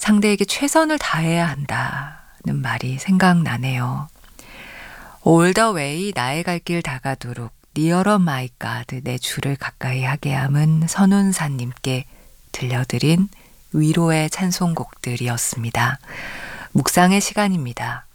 상대에게 최선을 다해야 한다는 말이 생각나네요. All the way 나의 갈 길 다가도록 Nearer my God 내 주를 가까이 하게 함은 선운사님께 들려드린 위로의 찬송곡들이었습니다. 묵상의 시간입니다.